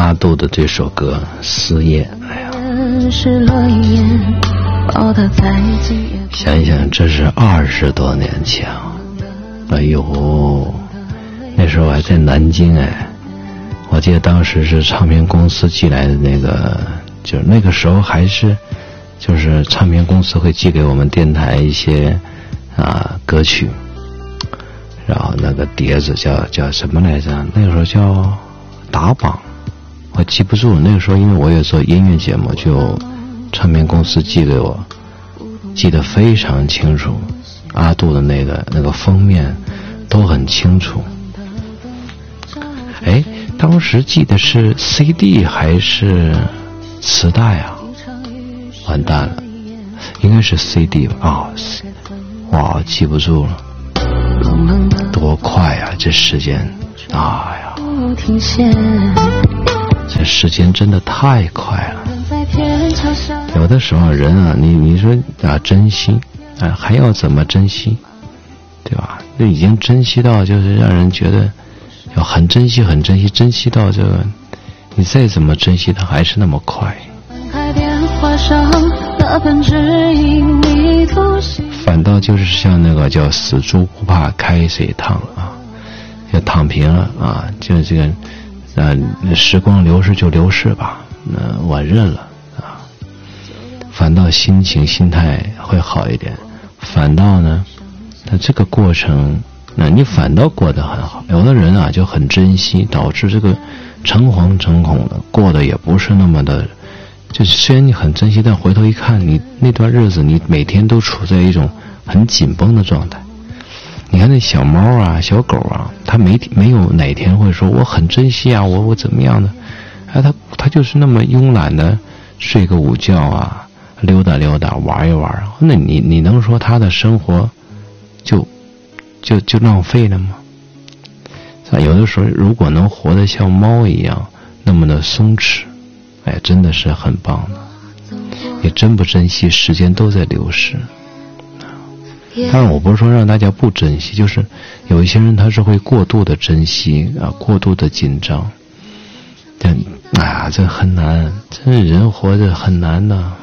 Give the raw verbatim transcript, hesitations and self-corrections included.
阿杜的这首歌《思夜》，哎呀，想一想，这是二十多年前啊！哎呦，那时候还在南京哎，我记得当时是唱片公司寄来的那个，就是那个时候还是，就是唱片公司会寄给我们电台一些啊歌曲，然后那个碟子叫叫什么来着？那个时候叫打榜。我记不住，那个时候因为我也做音乐节目，就唱片公司寄给我，记得非常清楚，阿杜的那个那个封面都很清楚。哎，当时记得是 C D 还是磁带啊？完蛋了，应该是 C D 吧？啊、哦，哇，记不住了，多快啊！这时间，哎呀！这时间真的太快了，有的时候人啊，你你说啊珍惜啊，还要怎么珍惜，对吧？就已经珍惜到就是让人觉得要很珍惜很珍惜，珍惜到这个你再怎么珍惜它还是那么快。反倒就是像那个叫死猪不怕开水烫啊，就躺平了啊，就这个呃，时光流逝就流逝吧，那、呃、我认了啊。反倒心情心态会好一点，反倒呢，那这个过程，那你反倒过得很好。有的人啊就很珍惜，导致这个诚惶诚恐的，过得也不是那么的。就是虽然你很珍惜，但回头一看，你那段日子，你每天都处在一种很紧绷的状态。你看那小猫啊小狗啊，它没没有哪天会说我很珍惜啊，我我怎么样的，哎，它它就是那么慵懒的睡个午觉啊，溜达溜达玩一玩，那你你能说它的生活就就就浪费了吗？有的时候如果能活得像猫一样那么的松弛，哎，真的是很棒的。也真不珍惜，时间都在流逝。当然我不是说让大家不珍惜，就是有一些人他是会过度的珍惜啊，过度的紧张。但哎呀，这很难，这人活着很难的。